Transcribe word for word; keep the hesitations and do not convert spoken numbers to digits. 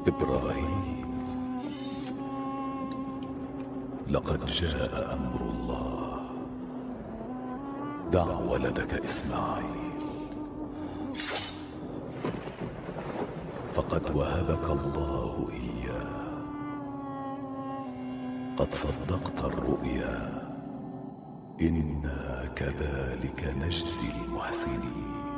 إبراهيم، لقد جاء أمر الله، دع ولدك إسماعيل، فقد وهبك الله إياه، قد صدقت الرؤيا، إنا كذلك نجزي المحسنين.